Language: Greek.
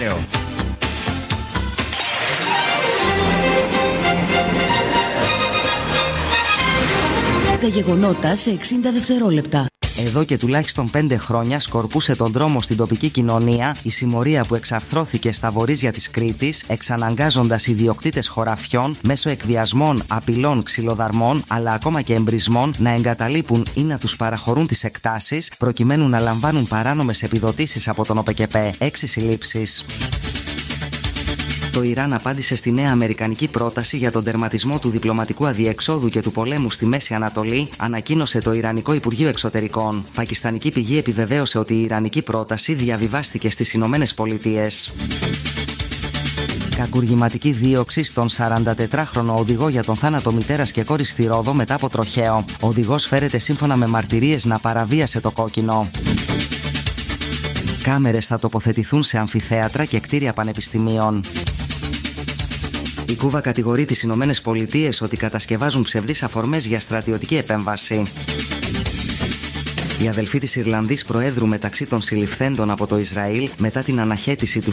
Τα γεγονότα σε 60 δευτερόλεπτα. Εδώ και τουλάχιστον 5 χρόνια σκορπούσε τον δρόμο στην τοπική κοινωνία η συμμορία που εξαρθρώθηκε στα βορίζια της Κρήτης, εξαναγκάζοντας ιδιοκτήτες χωραφιών μέσω εκβιασμών, απειλών, ξυλοδαρμών αλλά ακόμα και εμπρισμών να εγκαταλείπουν ή να τους παραχωρούν τις εκτάσεις προκειμένου να λαμβάνουν παράνομες επιδοτήσεις από τον ΟΠΕΚΕΠΕ. 6 συλλήψεις. Το Ιράν απάντησε στη νέα αμερικανική πρόταση για τον τερματισμό του διπλωματικού αδιεξόδου και του πολέμου στη Μέση Ανατολή, ανακοίνωσε το Ιρανικό Υπουργείο Εξωτερικών. Πακιστανική πηγή επιβεβαίωσε ότι η Ιρανική πρόταση διαβιβάστηκε στις Ηνωμένες Πολιτείες. Κακουργηματική δίωξη στον 44χρονο οδηγό για τον θάνατο μητέρας και κόρης στη Ρόδο μετά από τροχαίο. Ο οδηγός φέρεται σύμφωνα με μαρτυρίες να παραβίασε το κόκκινο. Κάμερες θα τοποθετηθούν σε αμφιθέατρα και κτίρια πανεπιστημίων. Η Κούβα κατηγορεί τις Ηνωμένες Πολιτείες ότι κατασκευάζουν ψευδείς αφορμές για στρατιωτική επέμβαση. Η αδελφή της Ιρλανδής Προέδρου μεταξύ των συλληφθέντων από το Ισραήλ μετά την αναχέτηση του